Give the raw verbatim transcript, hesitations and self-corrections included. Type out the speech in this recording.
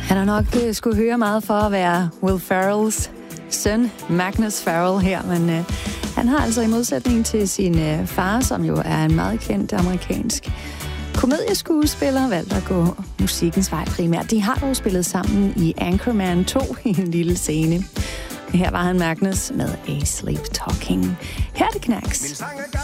Han har nok uh, skulle høre meget for at være Will Ferrells søn, Magnus Ferrell her, men uh, han har altså i modsætning til sin uh, far, som jo er en meget kendt amerikansk komedieskuespiller, valgt at gå musikkens vej primært. De har dog spillet sammen i Anchorman to i en lille scene. Her var han Magnus med A Sleep Talking. Her er det Knacks.